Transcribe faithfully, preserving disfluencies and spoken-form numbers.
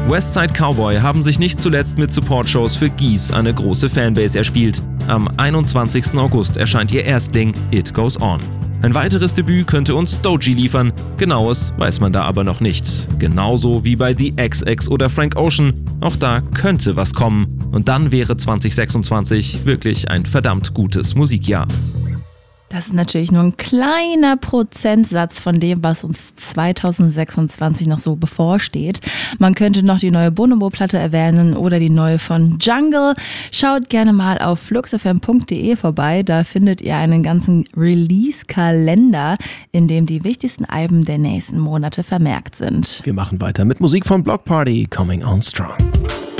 Westside Cowboy haben sich nicht zuletzt mit Supportshows für Geese eine große Fanbase erspielt. Am einundzwanzigsten August erscheint ihr Erstling It Goes On. Ein weiteres Debüt könnte uns Doechii liefern, genaues weiß man da aber noch nicht. Genauso wie bei The X X oder Frank Ocean, auch da könnte was kommen. Und dann wäre zwanzig sechsundzwanzig wirklich ein verdammt gutes Musikjahr. Das ist natürlich nur ein kleiner Prozentsatz von dem, was uns zwanzig sechsundzwanzig noch so bevorsteht. Man könnte noch die neue Bonobo-Platte erwähnen oder die neue von Jungle. Schaut gerne mal auf flux f m punkt d e vorbei, da findet ihr einen ganzen Release-Kalender, in dem die wichtigsten Alben der nächsten Monate vermerkt sind. Wir machen weiter mit Musik von Block Party, Coming On Strong.